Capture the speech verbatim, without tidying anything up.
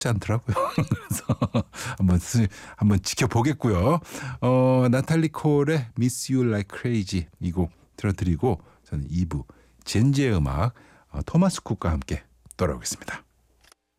쉽지 않더라고요. 그래서 한번 스 한번 지켜보겠고요. 어 나탈리 콜의 Miss You Like Crazy 이 곡 들려드리고 저는 이 부 젠지의 음악 어 토마스 쿡과 함께 돌아오겠습니다.